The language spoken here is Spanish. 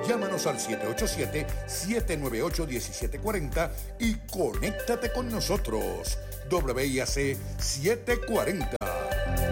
Llámanos al 787-798-1740 y conéctate con nosotros. WIAC 740,